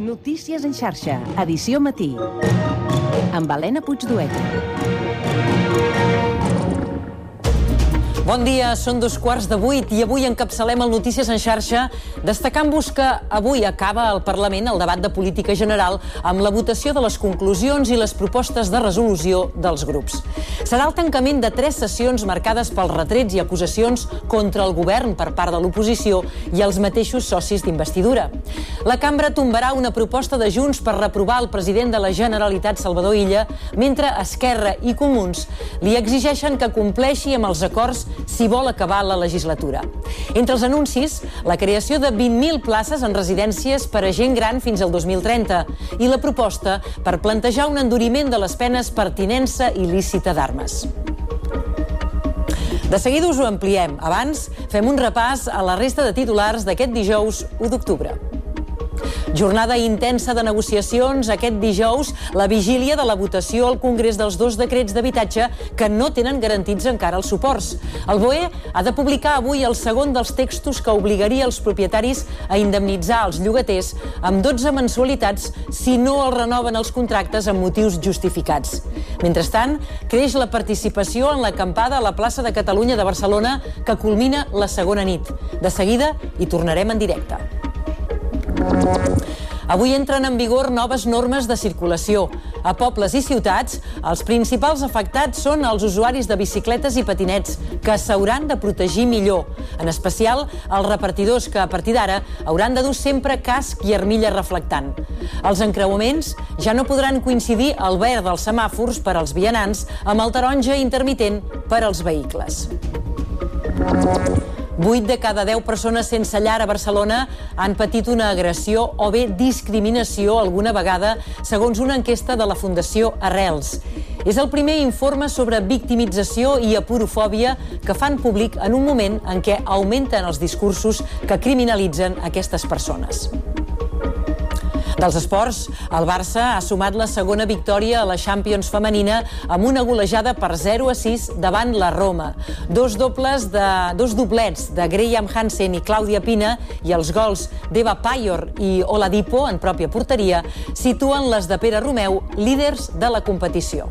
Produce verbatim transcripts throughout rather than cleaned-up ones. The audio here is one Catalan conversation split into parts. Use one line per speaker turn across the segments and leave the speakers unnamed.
Notícies en xarxa, edició matí, amb Helena Puigdueta.
Bon dia, són dos quarts de vuit i avui encapçalem el Notícies en xarxa destacant-vos que avui acaba al Parlament el debat de política general amb la votació de les conclusions i les propostes de resolució dels grups. Serà el tancament de tres sessions marcades pels retrets i acusacions contra el govern per part de l'oposició i els mateixos socis d'investidura. La cambra tombarà una proposta de Junts per reprovar el president de la Generalitat, Salvador Illa, mentre Esquerra i Comuns li exigeixen que compleixi amb els acords si vol acabar la legislatura. Entre els anuncis, la creació de vint mil places en residències per a gent gran fins al dos mil trenta i la proposta per plantejar un enduriment de les penes per tinença il·lícita d'armes. De seguida us ho ampliem. Abans, fem un repàs a la resta de titulars d'aquest dijous u d'octubre. Jornada intensa de negociacions aquest dijous, la vigília de la votació al Congrés dels dos decrets d'habitatge que no tenen garantits encara els suports. El B O E ha de publicar avui el segon dels textos que obligaria els propietaris a indemnitzar els llogaters amb dotze mensualitats si no els renoven els contractes amb motius justificats. Mentrestant, creix la participació en l'acampada a la plaça de Catalunya de Barcelona que culmina la segona nit. De seguida hi tornarem en directe. Avui entren en vigor noves normes de circulació. A pobles i ciutats, els principals afectats són els usuaris de bicicletes i patinets, que s'hauran de protegir millor. En especial, els repartidors, que a partir d'ara hauran de dur sempre casc i armilla reflectant. Els encreuaments ja no podran coincidir el verd dels semàfors per als vianants amb el taronja intermitent per als vehicles. Vuit de cada deu persones sense llar a Barcelona han patit una agressió o bé discriminació alguna vegada, segons una enquesta de la Fundació Arrels. És el primer informe sobre victimització i aporofòbia que fan públic en un moment en què augmenten els discursos que criminalitzen aquestes persones. Dels esports, el Barça ha sumat la segona victòria a la Champions femenina amb una golejada per zero a sis davant la Roma. Dos dobles de, dos doblets de Graham Hansen i Clàudia Pina i els gols d'Eva Paior i Oladipo en pròpia porteria situen les de Pere Romeu líders de la competició.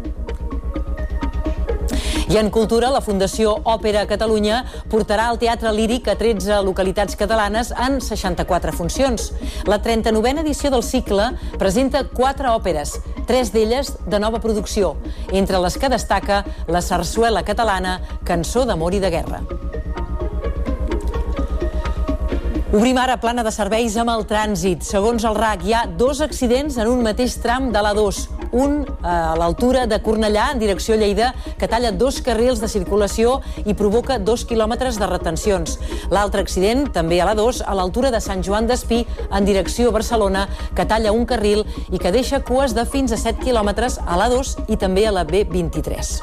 I en cultura, la Fundació Òpera Catalunya portarà el teatre líric a tretze localitats catalanes en seixanta-quatre funcions. La trenta-novena edició del cicle presenta quatre òperes, tres d'elles de nova producció, entre les que destaca la sarsuela catalana Cançó d'amor i de guerra. Obrim ara plana de serveis amb el trànsit. Segons el R A C, hi ha dos accidents en un mateix tram de l'A dos. Un a l'altura de Cornellà, en direcció a Lleida, que talla dos carrils de circulació i provoca dos quilòmetres de retencions. L'altre accident, també a l'A dos, a l'altura de Sant Joan d'Espí, en direcció a Barcelona, que talla un carril i que deixa cues de fins a set quilòmetres a l'A dos i també a la B vint-i-tres.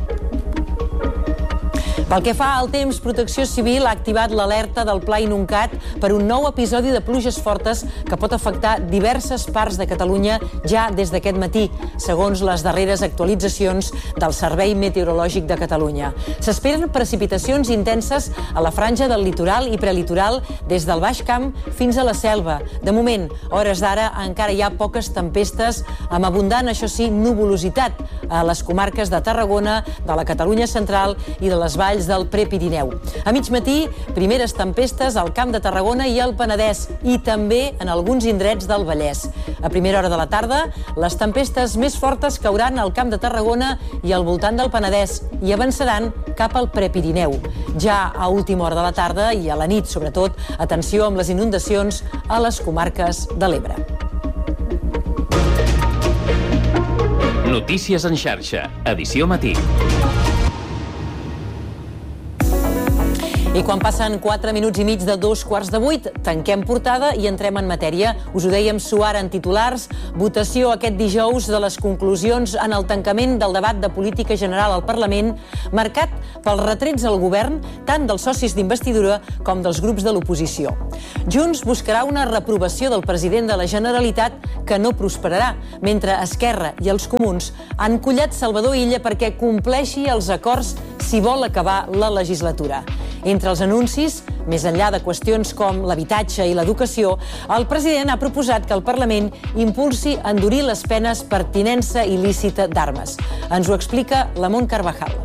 Pel que fa al temps, Protecció Civil ha activat l'alerta del Pla Inuncat per un nou episodi de pluges fortes que pot afectar diverses parts de Catalunya ja des d'aquest matí, segons les darreres actualitzacions del Servei Meteorològic de Catalunya. S'esperen precipitacions intenses a la franja del litoral i prelitoral des del Baix Camp fins a la Selva. De moment, a hores d'ara, encara hi ha poques tempestes amb abundant, això sí, nuvolositat a les comarques de Tarragona, de la Catalunya central i de les valls del Prepirineu. A mig matí, primeres tempestes al Camp de Tarragona i al Penedès i també en alguns indrets del Vallès. A primera hora de la tarda, les tempestes més fortes cauran al Camp de Tarragona i al voltant del Penedès i avançaran cap al Prepirineu. Ja a última hora de la tarda i a la nit, sobretot, atenció amb les inundacions a les comarques de l'Ebre.
Notícies en xarxa, edició matí.
I quan passen quatre minuts i mig de dos quarts de vuit, tanquem portada i entrem en matèria. Us ho dèiem suar en titulars, votació aquest dijous de les conclusions en el tancament del debat de política general al Parlament, marcat pels retrets al govern, tant dels socis d'investidura com dels grups de l'oposició. Junts buscarà una reprovació del president de la Generalitat que no prosperarà, mentre Esquerra i els Comuns han collat Salvador Illa perquè compleixi els acords si vol acabar la legislatura. Entre els anuncis, més enllà de qüestions com l'habitatge i l'educació, el president ha proposat que el Parlament impulsi endurir les penes per tinença il·lícita d'armes. Ens ho explica Lamont Carvajal.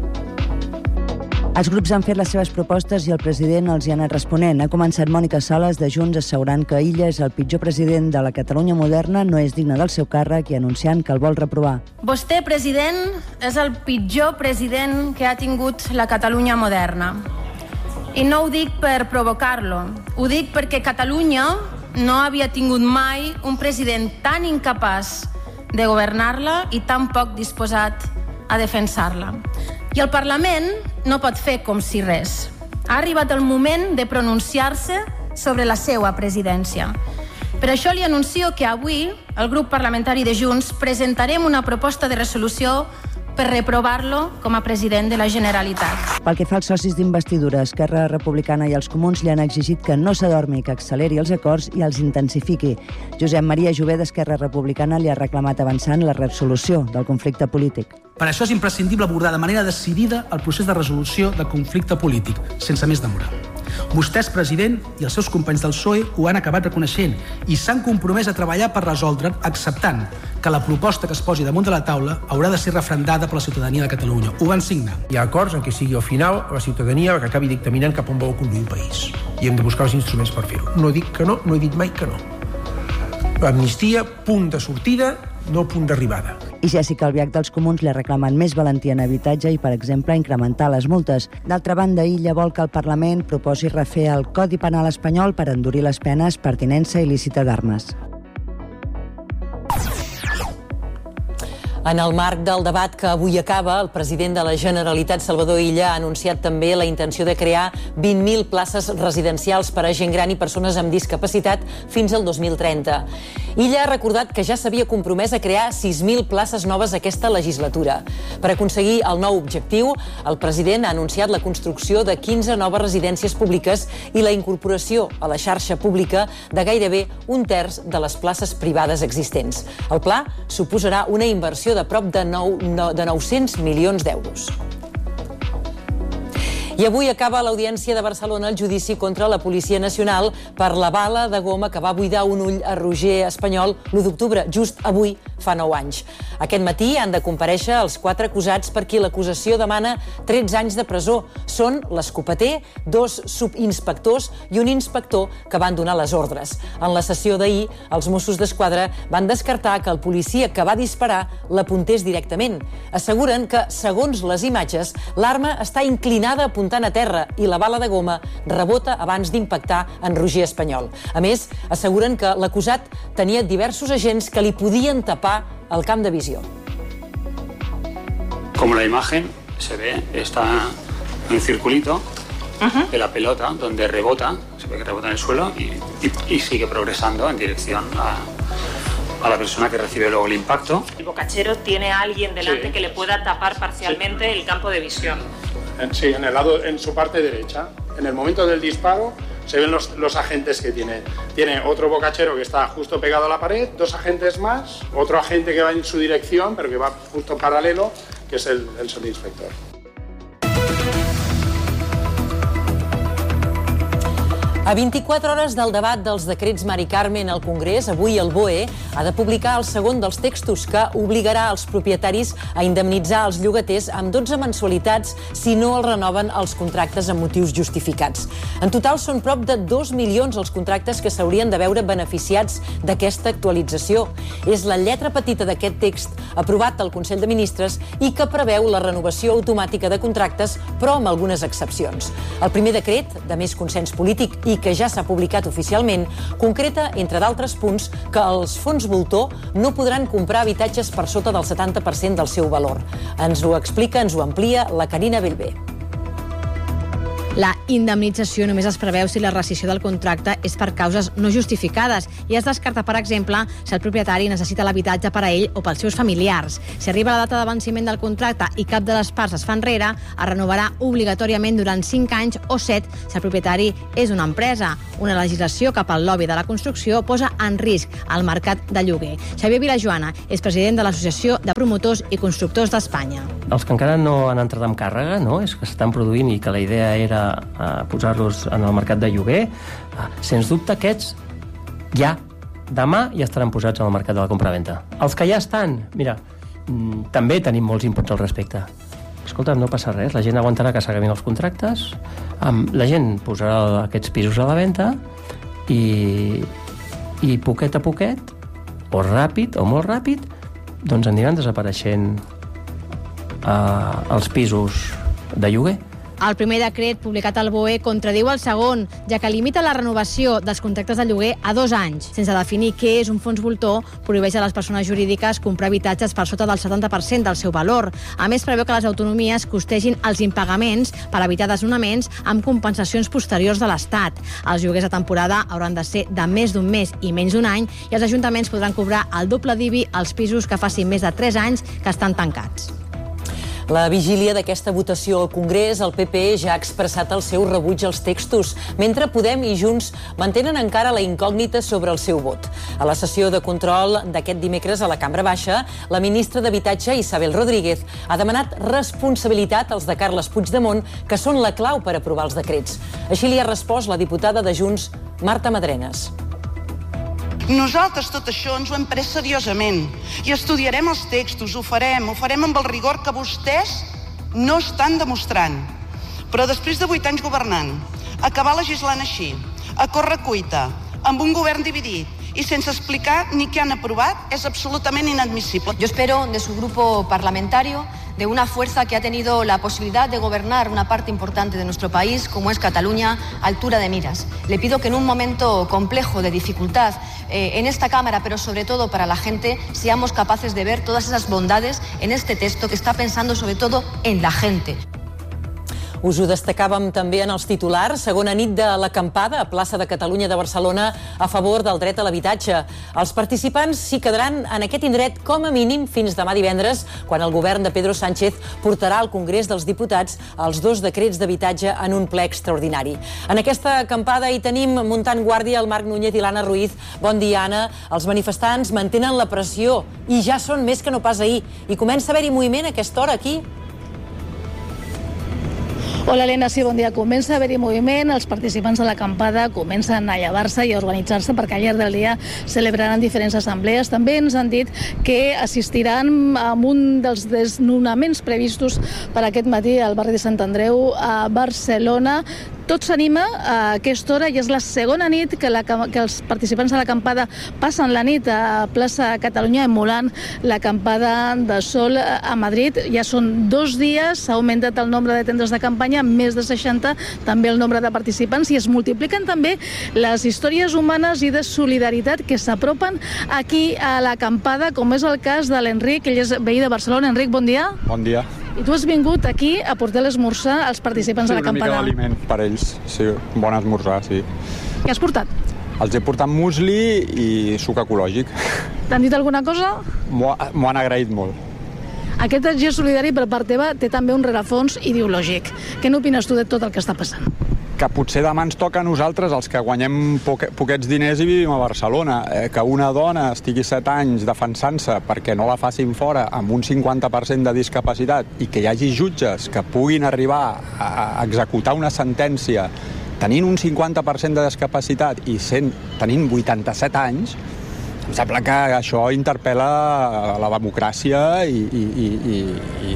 Els grups han fet les seves propostes i el president els hi ha anat responent. Ha començat Mònica Sales de Junts assegurant que Illa és el pitjor president de la Catalunya moderna, no és digne del seu càrrec i anunciant que el vol reprovar.
Vostè, president, és el pitjor president que ha tingut la Catalunya moderna. I no ho dic per provocar-lo, ho dic perquè Catalunya no havia tingut mai un president tan incapaç de governar-la i tan poc disposat a defensar-la. I el Parlament no pot fer com si res. Ha arribat el moment de pronunciar-se sobre la seva presidència. Per això li anuncio que avui el grup parlamentari de Junts presentarem una proposta de resolució per reprovar-lo com a president de la Generalitat.
Pel que fa als socis d'investidura, Esquerra Republicana i els Comuns li han exigit que no s'adormi, que acceleri els acords i els intensifiqui. Josep Maria Jové d'Esquerra Republicana li ha reclamat avançar en la resolució del conflicte polític.
Per això és imprescindible abordar de manera decidida el procés de resolució del conflicte polític, sense més demora. Vostès, president, i els seus companys del P S O E ho han acabat reconeixent i s'han compromès a treballar per resoldre'n, acceptant que la proposta que es posi damunt de la taula haurà de ser referendada per la ciutadania de Catalunya. Ho van signar.
Hi ha acords en què sigui al final la ciutadania que acabi dictaminant cap on vol conduir el país. I hem de buscar els instruments per fer-ho. No dic que no, no he dit mai que no. L'amnistia, punt de sortida, no punt d'arribada.
I Jèssica Albiach dels Comuns li ha reclamat més valentia en habitatge i, per exemple, incrementar les multes. D'altra banda, Illa vol que el Parlament proposi refer el Codi Penal espanyol per endurir les penes per tinença il·lícita d'armes.
En el marc del debat que avui acaba, el president de la Generalitat, Salvador Illa, ha anunciat també la intenció de crear vint mil places residencials per a gent gran i persones amb discapacitat fins al dos mil trenta. Illa ha recordat que ja s'havia compromès a crear sis mil places noves aquesta legislatura. Per aconseguir el nou objectiu, el president ha anunciat la construcció de quinze noves residències públiques i la incorporació a la xarxa pública de gairebé un terç de les places privades existents. El pla suposarà una inversió de prop de, nou, no, de nou-cents milions d'euros. I avui acaba l'Audiència de Barcelona el judici contra la Policia Nacional per la bala de goma que va buidar un ull a Roger Espanyol l'u d'octubre, just avui fa nou anys. Aquest matí han de comparèixer els quatre acusats per qui l'acusació demana tretze anys de presó. Són l'escopeter, dos subinspectors i un inspector que van donar les ordres. En la sessió d'ahir, els Mossos d'Esquadra van descartar que el policia que va disparar l'apuntés directament. Asseguren que, segons les imatges, l'arma està inclinada apuntant a terra i la bala de goma rebota abans d'impactar en Roger Espanyol. A més, asseguren que l'acusat tenia diversos agents que li podien tapar el camp de visió.
Como la imagen se ve, está un circulito uh-huh. de la pelota donde rebota, se ve que rebota en el suelo y, y, y sigue progresando en dirección a, a la persona que recibe luego el impacto.
El bocachero tiene a alguien delante sí. que le pueda tapar parcialmente sí. el campo de visión.
Sí, en el lado, en su parte derecha. En el momento del disparo se ven los, los agentes que tiene. Tiene otro bocachero que está justo pegado a la pared, dos agentes más, otro agente que va en su dirección, pero que va justo paralelo, que es el, el subinspector.
A vint-i-quatre hores del debat dels decrets Mari Carmen al Congrés, avui el B O E ha de publicar el segon dels textos que obligarà els propietaris a indemnitzar els llogaters amb dotze mensualitats si no els renoven els contractes amb motius justificats. En total són prop de dos milions els contractes que s'haurien de veure beneficiats d'aquesta actualització. És la lletra petita d'aquest text aprovat al Consell de Ministres i que preveu la renovació automàtica de contractes, però amb algunes excepcions. El primer decret, de més consens polític i que ja s'ha publicat oficialment, concreta, entre d'altres punts, que els fons voltor no podran comprar habitatges per sota del setanta per cent del seu valor. Ens ho explica, ens ho amplia la Carina Bellver.
La indemnització només es preveu si la rescissió del contracte és per causes no justificades i es descarta, per exemple, si el propietari necessita l'habitatge per a ell o pels seus familiars. Si arriba la data de venciment del contracte i cap de les parts es fa enrere, es renovarà obligatòriament durant cinc anys o set si el propietari és una empresa. Una legislació cap al lobby de la construcció posa en risc el mercat de lloguer. Xavier Vilajoana és president de l'Associació de Promotors i Constructors d'Espanya.
Els que encara no han entrat en càrrega, no? És que s'estan produint i que la idea era a posar-los en el mercat de lloguer, sens dubte aquests ja, demà ja estaran posats en el mercat de la compravenda. Els que ja estan, mira, també tenim molts inputs al respecte. Escolta, no passa res, la gent aguantarà que s'acabin els contractes, la gent posarà aquests pisos a la venda i, i poquet a poquet, o ràpid o molt ràpid, doncs aniran desapareixent eh, els pisos de lloguer.
El primer decret publicat al B O E contradiu el segon, ja que limita la renovació dels contractes de lloguer a dos anys. Sense definir què és un fons voltor, prohibeix a les persones jurídiques comprar habitatges per sota del setanta per cent del seu valor. A més, preveu que les autonomies costegin els impagaments per evitar desnonaments amb compensacions posteriors de l'Estat. Els lloguers de temporada hauran de ser de més d'un mes i menys d'un any i els ajuntaments podran cobrar el doble d'I B I als pisos que facin més de tres anys que estan tancats.
La vigília d'aquesta votació al Congrés, el P P E ja ha expressat el seu rebuig als textos, mentre Podem i Junts mantenen encara la incògnita sobre el seu vot. A la sessió de control d'aquest dimecres a la Cambra Baixa, la ministra d'Habitatge, Isabel Rodríguez, ha demanat responsabilitat als de Carles Puigdemont, que són la clau per aprovar els decrets. Així li ha respost la diputada de Junts, Marta Madrenas.
Nosaltres tot això ens ho hem pres seriosament i estudiarem els textos, ho farem, ho farem amb el rigor que vostès no estan demostrant. Però després de vuit anys governant, acabar legislant així, a correcuita, amb un govern dividit y sense explicar ni qué han aprovat es absolutamente inadmisible.
Yo espero de su grupo parlamentario, de una fuerza que ha tenido la posibilidad de gobernar una parte importante de nuestro país, como es Cataluña, altura de miras. Le pido que en un momento complejo, de dificultad, eh, en esta Cámara, pero sobre todo para la gente, seamos capaces de ver todas esas bondades en este texto que está pensando sobre todo en la gente.
Us ho destacàvem també en els titulars. Segona nit de l'acampada a plaça de Catalunya de Barcelona a favor del dret a l'habitatge. Els participants s'hi quedaran en aquest indret com a mínim fins demà divendres, quan el govern de Pedro Sánchez portarà al Congrés dels Diputats els dos decrets d'habitatge en un ple extraordinari. En aquesta acampada hi tenim muntant guàrdia el Marc Núñez i l'Anna Ruiz. Bon dia, Anna. Els manifestants mantenen la pressió i ja són més que no pas ahir. I comença a haver-hi moviment a aquesta hora aquí.
Hola, Helena, sí, bon dia. Comença a haver-hi moviment, els participants de l'acampada comencen a llevar-se i a organitzar-se perquè al llarg del dia celebraran diferents assemblees. També ens han dit que assistiran a un dels desnonaments previstos per aquest matí al barri de Sant Andreu a Barcelona. Tot s'anima a aquesta hora i és la segona nit que, la, que els participants de l'acampada passen la nit a plaça Catalunya emulant l'acampada de Sol a Madrid. Ja són dos dies, s'ha augmentat el nombre de tendes de campanya, més de seixanta, també el nombre de participants, i es multipliquen també les històries humanes i de solidaritat que s'apropen aquí a l'acampada, com és el cas de l'Enric, ell és veí de Barcelona. Enric, bon dia.
Bon dia.
I tu has vingut aquí a portar l'esmorzar als participants
sí,
de l'acampada.
Sí, una mica d'aliment per ells, sí, bon esmorzar, sí.
Què has portat?
Els he portat musli i suc ecològic.
T'han dit alguna cosa?
M'ho han agraït molt.
Aquest gest solidari per part teva té també un rerefons ideològic. Què n'opines tu de tot el que està passant?
Que potser demà ens toca a nosaltres, els que guanyem poque, poquets diners i vivim a Barcelona, eh, que una dona estigui set anys defensant-se perquè no la facin fora amb un cinquanta per cent de discapacitat i que hi hagi jutges que puguin arribar a executar una sentència tenint un cinquanta per cent de discapacitat i sent, tenint vuitanta-set anys, em sembla que això interpel·la la democràcia i, i, i, i,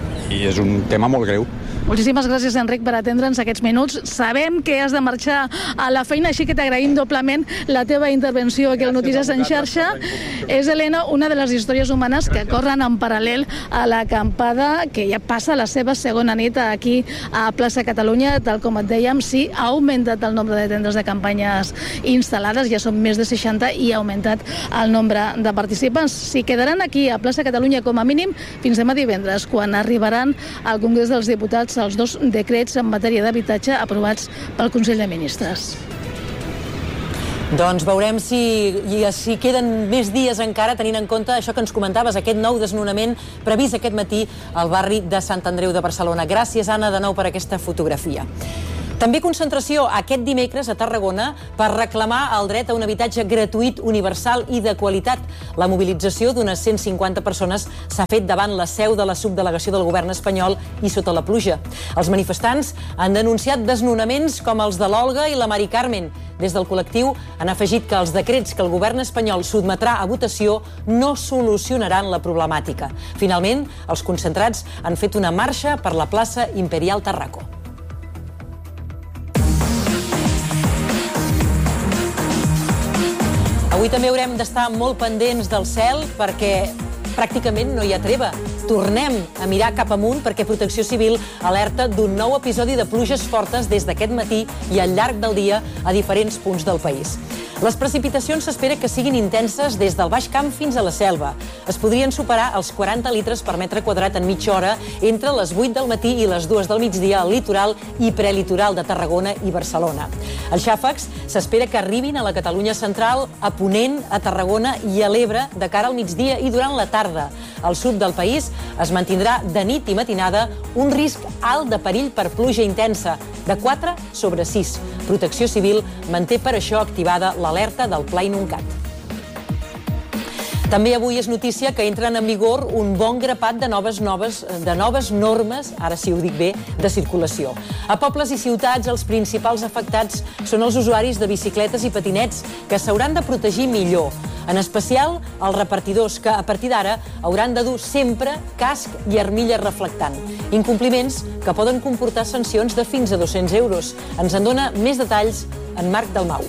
i és un tema molt greu.
Moltíssimes gràcies, Enric, per atendre'ns aquests minuts. Sabem que has de marxar a la feina, així que t'agraïm doblement la teva intervenció aquí al Notícies en xarxa. És, Helena, una de les històries humanes que corren en paral·lel a l'acampada, que ja passa la seva segona nit aquí a plaça Catalunya. Tal com et dèiem, sí, ha augmentat el nombre de tendes de campanyes instal·lades, ja són més de seixanta, i ha augmentat el nombre de participants. S'hi quedaran aquí a plaça Catalunya com a mínim fins demà divendres, quan arribaran al Congrés dels Diputats convalidats els dos decrets en matèria d'habitatge aprovats pel Consell de Ministres.
Doncs veurem si, si queden més dies encara, tenint en compte això que ens comentaves, aquest nou desnonament previst aquest matí al barri de Sant Andreu de Barcelona. Gràcies, Anna, de nou per aquesta fotografia. També concentració aquest dimecres a Tarragona per reclamar el dret a un habitatge gratuït, universal i de qualitat. La mobilització d'unes cent cinquanta persones s'ha fet davant la seu de la subdelegació del govern espanyol i sota la pluja. Els manifestants han denunciat desnonaments com els de l'Olga i la Mari Carmen. Des del col·lectiu han afegit que els decrets que el govern espanyol sotmetrà a votació no solucionaran la problemàtica. Finalment, els concentrats han fet una marxa per la plaça Imperial Tarraco. Avui també haurem d'estar molt pendents del cel perquè pràcticament no hi ha treva. Tornem a mirar cap amunt perquè Protecció Civil alerta d'un nou episodi de pluges fortes des d'aquest matí i al llarg del dia a diferents punts del país. Les precipitacions s'espera que siguin intenses des del Baix Camp fins a la Selva. Es podrien superar els quaranta litres per metre quadrat en mitja hora entre les vuit del matí i les dues del migdia al litoral i prelitoral de Tarragona i Barcelona. Els xàfecs s'espera que arribin a la Catalunya central, a Ponent, a Tarragona i a l'Ebre de cara al migdia i durant la tarda. Al sud del país es mantindrà de nit i matinada un risc alt de perill per pluja intensa, de quatre sobre sis. Protecció Civil manté per això activada l'alerta del Pla Inuncat. També avui és notícia que entren en vigor un bon grapat de noves, noves, de noves normes, ara sí ho dic bé, de circulació. A pobles i ciutats, els principals afectats són els usuaris de bicicletes i patinets, que s'hauran de protegir millor. En especial, els repartidors, que a partir d'ara hauran de dur sempre casc i armilla reflectant. Incompliments que poden comportar sancions de fins a dos-cents euros. Ens en dona més detalls en Marc Dalmau.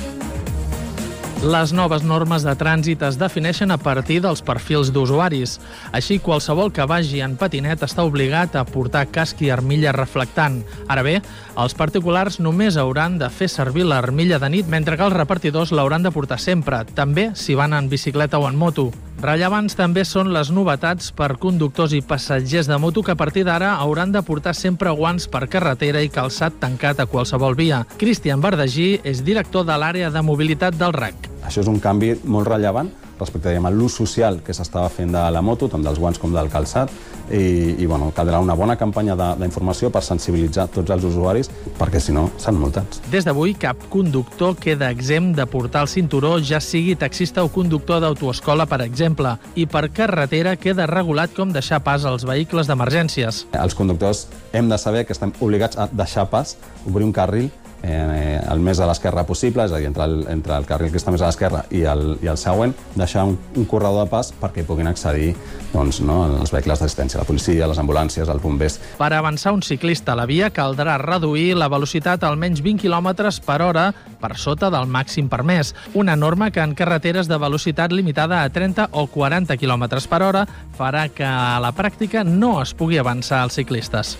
Les noves normes de trànsit es defineixen a partir dels perfils d'usuaris. Així, qualsevol que vagi en patinet està obligat a portar casc i armilla reflectant. Ara bé, els particulars només hauran de fer servir l'armilla de nit, mentre que els repartidors l'hauran de portar sempre, també si van en bicicleta o en moto. Rellevants també són les novetats per conductors i passatgers de moto que a partir d'ara hauran de portar sempre guants per carretera i calçat tancat a qualsevol via. Cristian Verdagí és director de l'àrea de mobilitat del R A C.
Això és un canvi molt rellevant respecte a l'ús social que s'estava fent de la moto, tant dels guants com del calçat, i, i bueno, caldrà una bona campanya d'informació per sensibilitzar tots els usuaris, perquè si no, s'han multats.
Des d'avui, cap conductor queda exempt de portar el cinturó, ja sigui taxista o conductor d'autoescola, per exemple, i per carretera queda regulat com deixar pas als vehicles d'emergències.
Els conductors hem de saber que estem obligats a deixar pas, obrir un carril, Eh, el més a l'esquerra possible, és a dir, entre el, entre el carril que està més a l'esquerra i, el, i el següent, deixar un, un corredor de pas perquè puguin accedir doncs, no, els vehicles d'assistència, la policia, les ambulàncies, els bombers.
Per avançar un ciclista a la via caldrà reduir la velocitat a almenys vint quilòmetres per hora per sota del màxim permès, una norma que en carreteres de velocitat limitada a trenta o quaranta quilòmetres per hora farà que a la pràctica no es pugui avançar als ciclistes.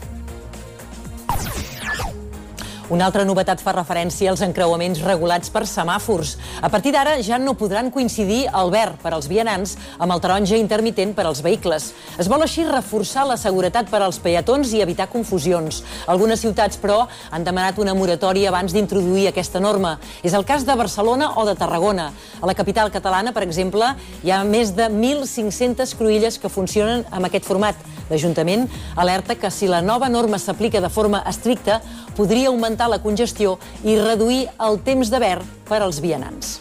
Una altra novetat fa referència als encreuaments regulats per semàfors. A partir d'ara ja no podran coincidir el verd per als vianants amb el taronja intermitent per als vehicles. Es vol així reforçar la seguretat per als peatons i evitar confusions. Algunes ciutats, però, han demanat una moratòria abans d'introduir aquesta norma. És el cas de Barcelona o de Tarragona. A la capital catalana, per exemple, hi ha més de mil cinc-centes cruïlles que funcionen amb aquest format. L'Ajuntament alerta que si la nova norma s'aplica de forma estricta, podria augmentar la congestió i reduir el temps de verd per als vianants.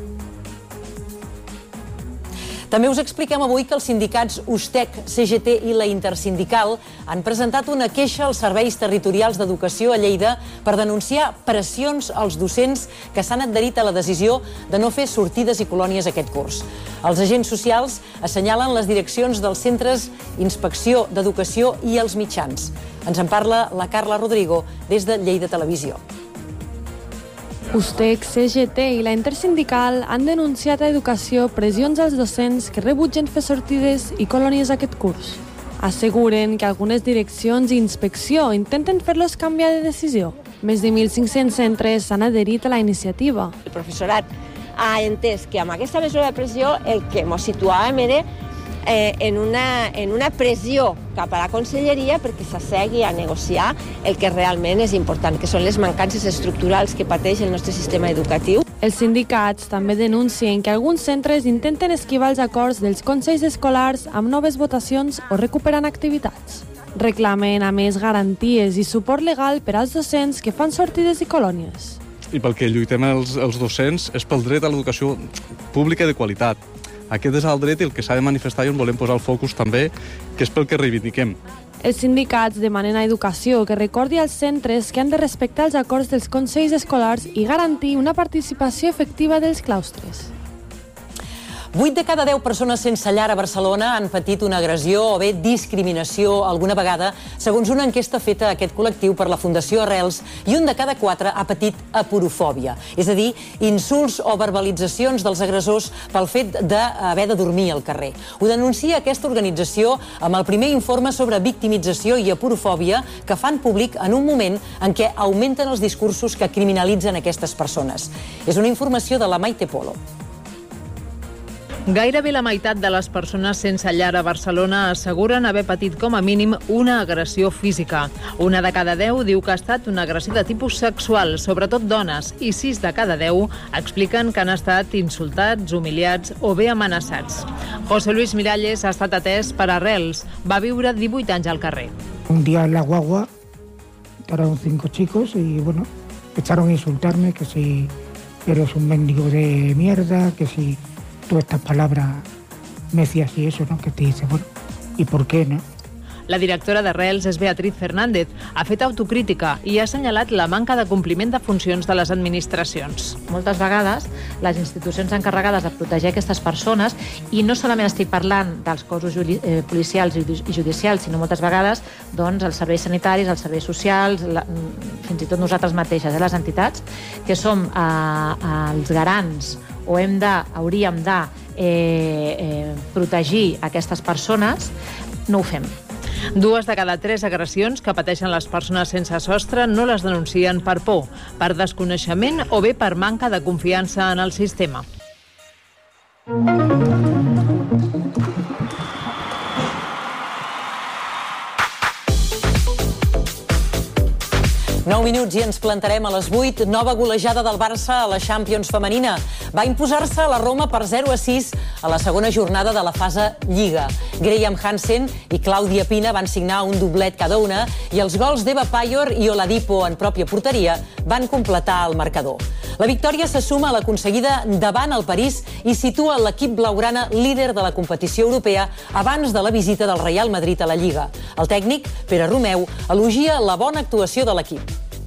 També us expliquem avui que els sindicats USTEC, C G T i la Intersindical han presentat una queixa als serveis territorials d'educació a Lleida per denunciar pressions als docents que s'han adherit a la decisió de no fer sortides i colònies aquest curs. Els agents socials assenyalen les direccions dels centres, Inspecció d'Educació i els mitjans. Ens en parla la Carla Rodrigo des de Lleida Televisió.
USTEC, C G T i la Intersindical han denunciat a Educació pressions als docents que rebutgen fer sortides i colònies aquest curs. Asseguren que algunes direccions i inspecció intenten fer-los canviar de decisió. Més de mil cinc-cents centres s'han adherit a la iniciativa.
El professorat ha entès que amb aquesta mesura de pressió el que ens situàvem era eh, en, una, en una pressió cap a la conselleria perquè s'assegui a negociar el que realment és important, que són les mancances estructurals que pateix el nostre sistema educatiu.
Els sindicats també denuncien que alguns centres intenten esquivar els acords dels consells escolars amb noves votacions o recuperant activitats. Reclamen, a més, garanties i suport legal per als docents que fan sortides i colònies.
I pel que lluitem els, els docents és pel dret a l'educació pública de qualitat. Aquest és el dret i el que s'ha de manifestar i on volem posar el focus també, que és pel que reivindiquem.
Els sindicats demanen a Educació que recordi als centres que han de respectar els acords dels consells escolars i garantir una participació efectiva dels claustres.
vuit de cada deu persones sense llar a Barcelona han patit una agressió o bé discriminació alguna vegada, segons una enquesta feta a aquest col·lectiu per la Fundació Arrels, i un de cada quatre ha patit aporofòbia, és a dir, insults o verbalitzacions dels agressors pel fet d'haver de dormir al carrer. Ho denuncia aquesta organització amb el primer informe sobre victimització i aporofòbia que fan públic en un moment en què augmenten els discursos que criminalitzen aquestes persones. És una informació de la Maite Polo.
Gairebé la meitat de les persones sense llar a Barcelona asseguren haver patit com a mínim una agressió física. Una de cada deu diu que ha estat una agressió de tipus sexual, sobretot dones, i sis de cada deu expliquen que han estat insultats, humiliats o bé amenaçats. José Luis Miralles ha estat atès per Arrels. Va viure divuit anys al carrer.
Un día en la guagua entraron cinco chicos y, bueno, empezaron a insultarme que si eres un mendigo de mierda, que si todas estas palabras me decías y eso, ¿no? Que te dice, bueno, ¿y por qué, no?
La directora d'Arrels és Beatriz Fernández. Ha fet autocrítica i ha assenyalat la manca de compliment de funcions de les administracions.
Moltes vegades les institucions encarregades de protegir aquestes persones, i no solament estic parlant dels cossos policials i judicials, sinó moltes vegades doncs, els serveis sanitaris, els serveis socials, la, fins i tot nosaltres mateixes, eh, les entitats, que som eh, els garants o hem de, hauríem de eh, eh, protegir aquestes persones, no ho fem.
Dues de cada tres agressions que pateixen les persones sense sostre no les denuncien per por, per desconeixement o bé per manca de confiança en el sistema.
nou minuts i ens plantarem a les vuit. Nova golejada del Barça a la Champions femenina. Va imposar-se a la Roma per zero a sis a la segona jornada de la fase Lliga. Graham Hansen i Clàudia Pina van signar un doblet cada una i els gols d'Eva Payor i Oladipo en pròpia porteria van completar el marcador. La victòria se suma a l'aconseguida davant el París i situa l'equip blaugrana líder de la competició europea abans de la visita del Real Madrid a la Lliga. El tècnic, Pere Romeu, elogia la bona actuació de l'equip.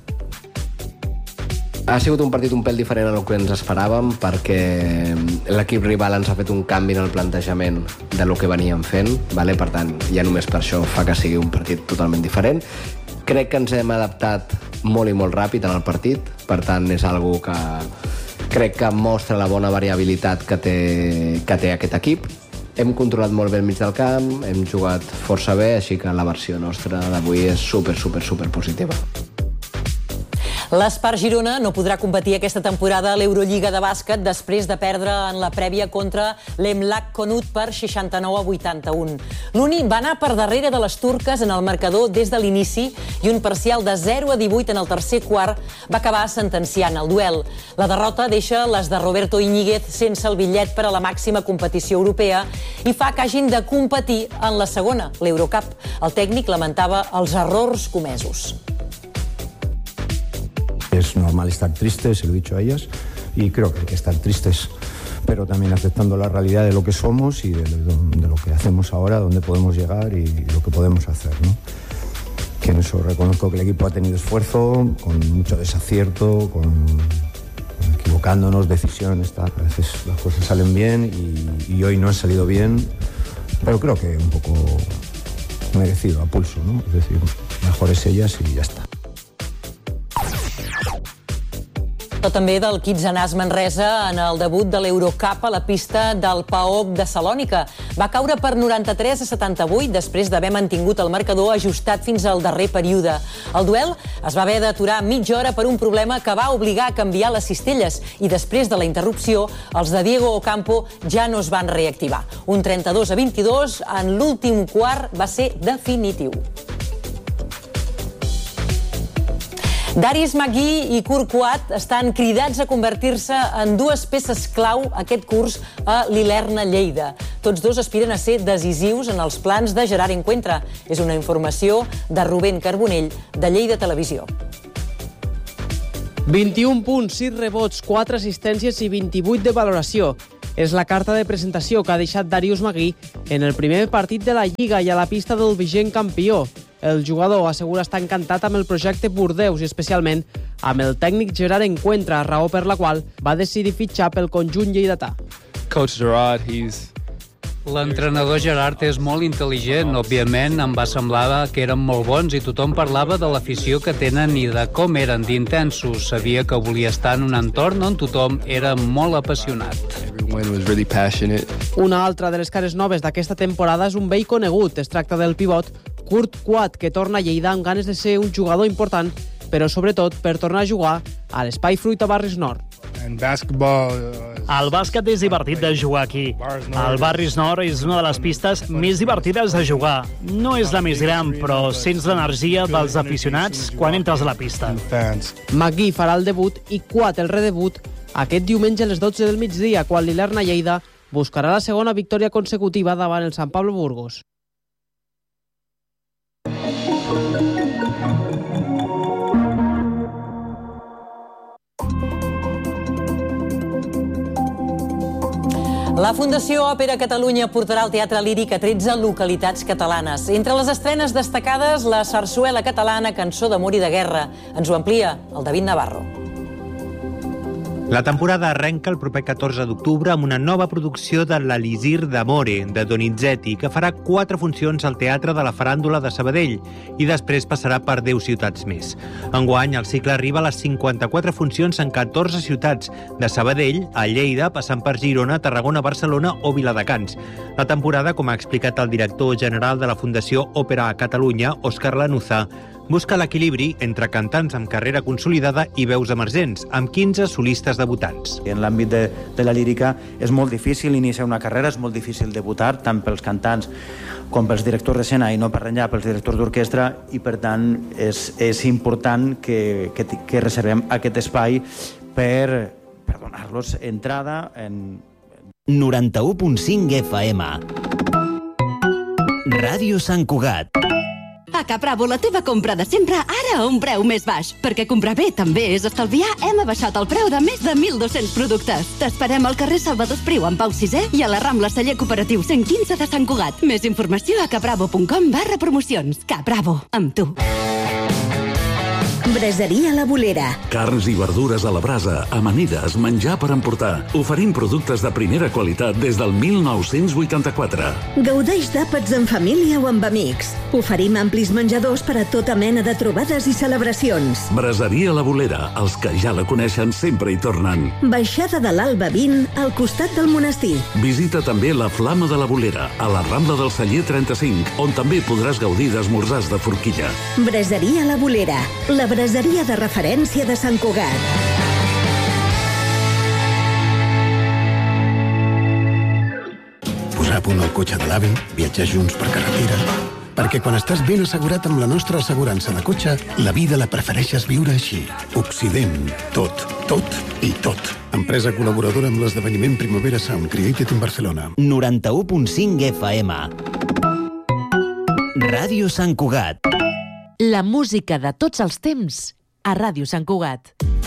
Ha sigut un partit un pèl diferent al que ens esperàvem perquè l'equip rival ens ha fet un canvi en el plantejament de lo que veníem fent, vale? Per tant, ja només per això fa que sigui un partit totalment diferent. Crec que ens hem adaptat molt i molt ràpid en el partit, per tant és algo que crec que mostra la bona variabilitat que té, que té aquest equip. Hem controlat molt bé el mig del camp, hem jugat força bé, així que la versió nostra d'avui és super, super, super positiva.
L'Espar Girona no podrà competir aquesta temporada a l'Eurolliga de bàsquet després de perdre en la prèvia contra l'Emlak Konut per seixanta-nou a vuitanta-un. L'Uni va anar per darrere de les turques en el marcador des de l'inici i un parcial de zero a divuit en el tercer quart va acabar sentenciant el duel. La derrota deixa les de Roberto Íñiguez sense el bitllet per a la màxima competició europea i fa que hagin de competir en la segona, l'Eurocup. El tècnic lamentava els errors comesos.
Es normal estar tristes, se lo he dicho a ellas, y creo que hay que estar tristes, pero también aceptando la realidad de lo que somos y de, de, de lo que hacemos ahora, dónde podemos llegar y lo que podemos hacer, ¿no? Que en eso reconozco que el equipo ha tenido esfuerzo, con mucho desacierto, con equivocándonos, decisiones, tal. A veces las cosas salen bien y, y hoy no han salido bien, pero creo que un poco merecido, a pulso, ¿no? Es decir, mejores ellas y ya está.
Tot també del Kitsanàs Manresa en el debut de l'Eurocup a la pista del P A O K de Salònica. Va caure per noranta-tres a setanta-vuit després d'haver mantingut el marcador ajustat fins al darrer període. El duel es va haver d'aturar mitja hora per un problema que va obligar a canviar les cistelles i després de la interrupció els de Diego Ocampo ja no es van reactivar. Un trenta-dos a vint-i-dos en l'últim quart va ser definitiu. Darius McGee i Kurt Kuat estan cridats a convertir-se en dues peces clau aquest curs a l'Ilerna Lleida. Tots dos aspiren a ser decisius en els plans de Gerard Encuentra. És una informació de Rubén Carbonell, de Lleida Televisió.
vint-i-un punts, sis rebots, quatre assistències i vint-i-vuit de valoració. És la carta de presentació que ha deixat Darius McGee en el primer partit de la Lliga i a la pista del vigent campió. El jugador assegura estar encantat amb el projecte Bordeus i especialment amb el tècnic Gerard Encuentra, raó per la qual va decidir fitxar pel conjunt lleidatà.
Coach Gerard, he's... L'entrenador Gerard és molt intel·ligent. Òbviament, em va semblar que eren molt bons i tothom parlava de l'afició que tenen i de com eren d'intensos. Sabia que volia estar en un entorn on tothom era molt apassionat.
Una altra de les cares noves d'aquesta temporada és un vell conegut. Es tracta del pivot Kurt Kuat, que torna a Lleida amb ganes de ser un jugador important, però sobretot per tornar a jugar a l'Espai Fruita Barris Nord.
El bàsquet és divertit de jugar aquí. El Barris Nord és una de les pistes més divertides de jugar. No és la més gran, però sents l'energia dels aficionats quan entres a la pista.
McGee farà el debut i Kuat el redebut aquest diumenge a les dotze del migdia, quan l'Ilerna Lleida buscarà la segona victòria consecutiva davant el Sant Pablo Burgos.
La Fundació Òpera Catalunya portarà el teatre líric a tretze localitats catalanes. Entre les estrenes destacades, la sarsuela catalana Cançó d'amor i de guerra. Ens ho amplia el David Navarro.
La temporada arrenca el proper catorze d'octubre amb una nova producció de l'Elisir d'Amore, de Donizetti, que farà quatre funcions al Teatre de la Faràndula de Sabadell i després passarà per deu ciutats més. Enguany, el cicle arriba a les cinquanta-quatre funcions en catorze ciutats, de Sabadell a Lleida, passant per Girona, Tarragona, Barcelona o Viladecans. La temporada, com ha explicat el director general de la Fundació Òpera Catalunya, Òscar Lanuza, busca l'equilibri entre cantants amb carrera consolidada i veus emergents, amb quinze solistes debutants.
En l'àmbit de, de la lírica és molt difícil iniciar una carrera, és molt difícil debutar, tant pels cantants com pels directors d'escena i no per enllà pels directors d'orquestra, i per tant és, és important que, que, que reservem aquest espai per, per donar-los entrada en...
noranta-u punt cinc F M Ràdio Sant Cugat.
A Capravo, la teva compra de sempre, ara a un preu més baix. Perquè comprar bé també és estalviar, hem abaixat el preu de més de mil dos-cents productes. T'esperem al carrer Salvador Espriu, en Pau sisè, i a la Rambla Celler Cooperatiu cent quinze de Sant Cugat. Més informació a capravo punt com barra promocions. Capravo, amb tu.
Braseria La Bolera.
Carns i verdures a la brasa, amanides, menjar per emportar. Oferim productes de primera qualitat des del mil nou-cents vuitanta-quatre.
Gaudeix d'àpats en família o amb amics. Oferim amplis menjadors per a tota mena de trobades i celebracions.
Braseria La Bolera. Els que ja la coneixen sempre hi tornen.
Baixada de l'Alba vint, al costat del monestir.
Visita també la Flama de la Bolera, a la Rambla del Celler trenta-cinc, on també podràs gaudir d'esmorzars de forquilla.
Braseria La Bolera. La braseria de referència de Sant Cugat.
Posar a punt el cotxe de l'AVE, viatjar junts per carretera... Perquè quan estàs ben assegurat amb la nostra assegurança de cotxe, la vida la prefereixes viure així. Occident. Tot, tot i tot. Empresa col·laboradora amb l'esdeveniment Primavera Sound, Created in Barcelona.
noranta-u punt cinc F M Ràdio Sant Cugat.
La música de tots els temps a Ràdio Sant Cugat.